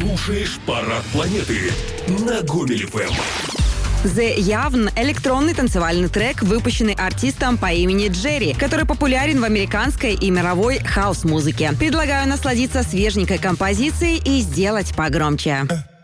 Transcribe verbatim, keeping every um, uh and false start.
слушаешь «Парад планеты» на Гомель эф эм. The Явн — электронный танцевальный трек, выпущенный артистом по имени Джерри, который популярен в американской и мировой хаус-музыке. Предлагаю насладиться свеженькой композицией и сделать погромче.